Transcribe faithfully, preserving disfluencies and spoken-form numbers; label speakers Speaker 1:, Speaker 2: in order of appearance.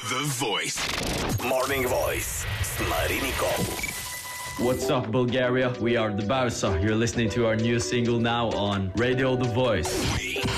Speaker 1: The Voice. Morning Voice с Marinikov.
Speaker 2: What's up, Bulgaria? We are the Barca. You're listening to our new single now on Radio The Voice.
Speaker 1: We